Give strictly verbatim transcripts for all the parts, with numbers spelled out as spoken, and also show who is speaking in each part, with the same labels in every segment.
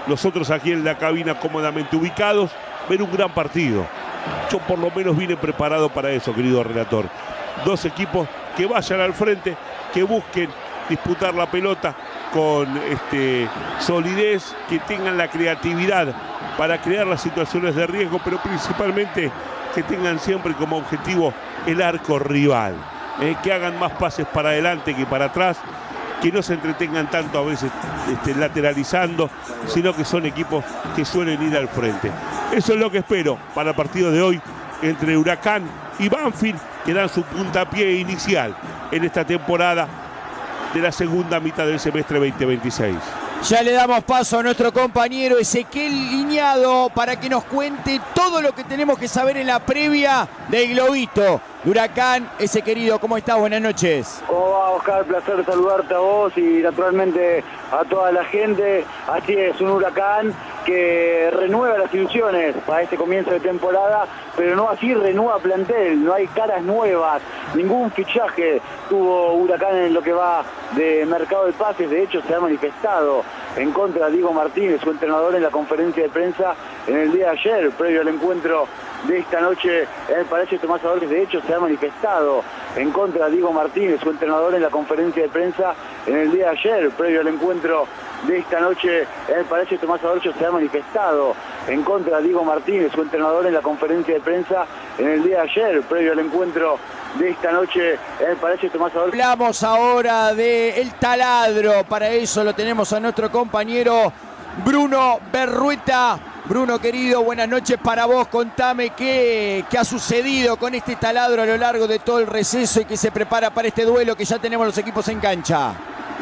Speaker 1: nosotros aquí en la cabina cómodamente ubicados, ver un gran partido. Yo por lo menos vine preparado para eso, querido relator. Dos equipos que vayan al frente, que busquen disputar la pelota con este, solidez, que tengan la creatividad para crear las situaciones de riesgo, pero principalmente que tengan siempre como objetivo el arco rival, eh, que hagan más pases para adelante que para atrás, que no se entretengan tanto a veces este, lateralizando, sino que son equipos que suelen ir al frente. Eso es lo que espero para el partido de hoy entre Huracán y Banfield, que dan su puntapié inicial en esta temporada de la segunda mitad del semestre veinte veintiséis.
Speaker 2: Ya le damos paso a nuestro compañero Ezequiel Liñado para que nos cuente todo lo que tenemos que saber en la previa del globito de Huracán. Ese querido, ¿cómo estás? Buenas noches.
Speaker 3: ¿Cómo va, Oscar? Placer saludarte a vos y naturalmente a toda la gente. Así es, un Huracán que renueva las ilusiones para este comienzo de temporada, pero no así renueva plantel, no hay caras nuevas, ningún fichaje tuvo Huracán en lo que va de mercado de pases. De hecho, se ha manifestado en contra de Diego Martínez, su entrenador, en la conferencia de prensa en el día de ayer, previo al encuentro de esta noche en el Palacio Tomás Adolfes. De hecho, se ha manifestado en contra de Diego Martínez, su entrenador, en la conferencia de prensa en el día de ayer, previo al encuentro de esta noche en el Palacio Tomás Adolfes. Se ha manifestado en contra de Diego Martínez, su entrenador, en la conferencia de prensa en el día de ayer, previo al encuentro de esta noche en el Palacio Tomás Adolfes.
Speaker 2: Hablamos ahora del taladro, para eso lo tenemos a nuestro compañero Bruno Berrueta. Bruno, querido, buenas noches para vos. Contame qué, qué ha sucedido con este taladro a lo largo de todo el receso y que se prepara para este duelo que ya tenemos los equipos en cancha.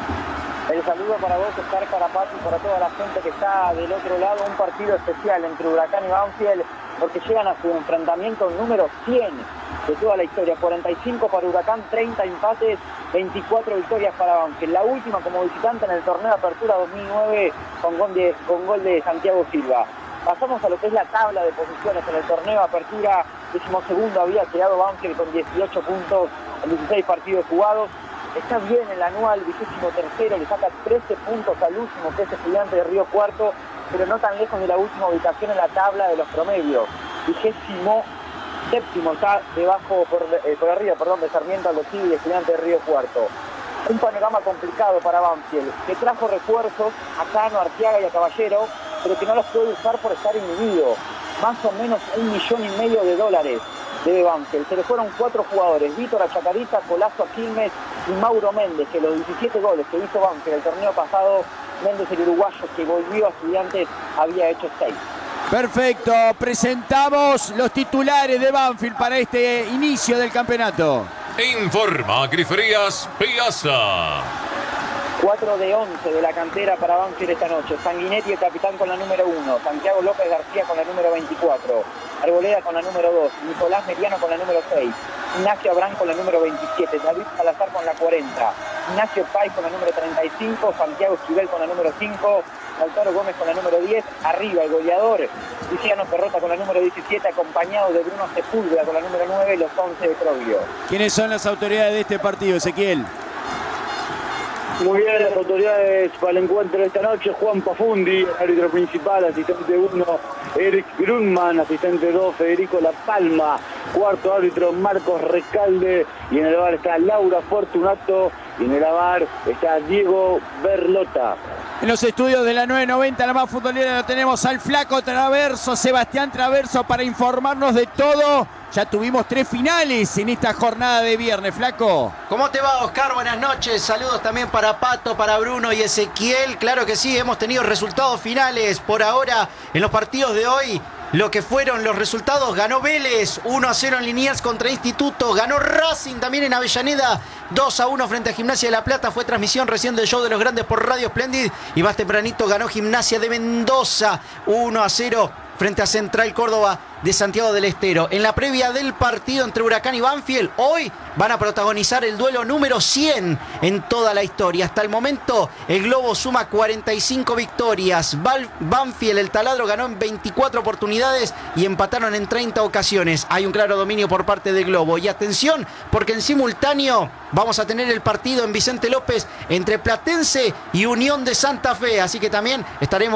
Speaker 4: El saludo para vos, Oscar, para Pato y para toda la gente que está del otro lado. Un partido especial entre Huracán y Banfield, porque llegan a su enfrentamiento número cien de toda la historia. cuarenta y cinco para Huracán, treinta empates, veinticuatro victorias para Banfield. La última como visitante en el torneo de apertura dos mil nueve con gol de, con gol de Santiago Silva. Pasamos a lo que es la tabla de posiciones en el torneo de apertura. Decimosegundo había quedado Banfield con dieciocho puntos en dieciséis partidos jugados. Está bien en el anual, vigésimo tercero, le saca trece puntos al último, que es Estudiante de Río Cuarto, pero no tan lejos de la última ubicación en la tabla de los promedios. Vigésimo séptimo está debajo, por, eh, por arriba, perdón, de Sarmiento, Aldo y Estudiante de Río Cuarto. Un panorama complicado para Banfield, que trajo refuerzos a Cano, Arteaga y a Caballero, pero que no los puede usar por estar inhibido. Más o menos un millón y medio de dólares debe Banfield. Se le fueron cuatro jugadores: Víctor Achacarita, Colazo a Quilmes y Mauro Méndez, que los diecisiete goles que hizo Banfield el torneo pasado, Méndez, el uruguayo que volvió a Estudiantes, había hecho seis.
Speaker 2: Perfecto, presentamos los titulares de Banfield para este inicio del campeonato.
Speaker 5: Informa Griferías Piazza.
Speaker 4: cuatro de once de la cantera para Banfield esta noche. Sanguinetti, el capitán, con la número uno. Santiago López García con la número veinticuatro. Arboleda con la número dos. Nicolás Mediano con la número seis. Ignacio Abrán con la número veintisiete. David Salazar con la cuarenta. Ignacio Pais con la número treinta y cinco. Santiago Esquivel con la número cinco. Lautaro Gómez con la número diez. Arriba el goleador Luciano Perrota con la número diecisiete, acompañado de Bruno Sepúlveda con la número nueve y los once de Troglio.
Speaker 2: ¿Quiénes son las autoridades de este partido, Ezequiel?
Speaker 3: Muy bien, las autoridades para el encuentro de esta noche: Juan Pafundi, árbitro principal; asistente uno, Eric Grunman; asistente dos, Federico La Palma; cuarto árbitro, Marcos Recalde; y en el bar está Laura Fortunato; y en el bar está Diego Berlota.
Speaker 2: En los estudios de la nueve noventa, la más futbolera, lo tenemos al Flaco Traverso, Sebastián Traverso, para informarnos de todo. Ya tuvimos tres finales en esta jornada de viernes, Flaco.
Speaker 6: ¿Cómo te va, Oscar? Buenas noches. Saludos también para Pato, para Bruno y Ezequiel. Claro que sí, hemos tenido resultados finales por ahora en los partidos de hoy. Lo que fueron los resultados: ganó Vélez uno a cero en Liniers contra Instituto, ganó Racing también en Avellaneda dos a uno frente a Gimnasia de La Plata. Fue transmisión recién del Show de los Grandes por Radio Splendid. Y más tempranito ganó Gimnasia de Mendoza uno a cero frente a Central Córdoba de Santiago del Estero. En la previa del partido entre Huracán y Banfield, hoy van a protagonizar el duelo número cien en toda la historia. Hasta el momento, el Globo suma cuarenta y cinco victorias. Banfield, el taladro, ganó en veinticuatro oportunidades y empataron en treinta ocasiones. Hay un claro dominio por parte del Globo. Y atención, porque en simultáneo vamos a tener el partido en Vicente López entre Platense y Unión de Santa Fe. Así que también estaremos